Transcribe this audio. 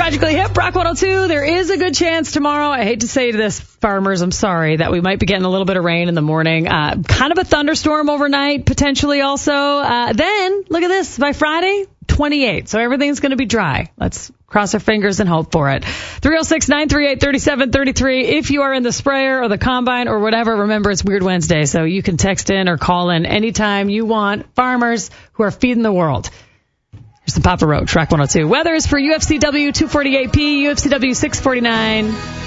Tragically Hip, Rock 102. There is a good chance tomorrow. I hate to say this, farmers, I'm sorry, that we might be getting a little bit of rain in the morning. Kind of a thunderstorm overnight, potentially also. Then, look at this, by Friday, 28. So everything's going to be dry. Let's cross our fingers and hope for it. 306-938-3733. If you are in the sprayer or the combine or whatever, remember it's Weird Wednesday, so you can text in or call in anytime you want. Farmers who are feeding the world. Here's the Papa Roach, Rock 102. Weather is for UFCW 248P, UFCW 649.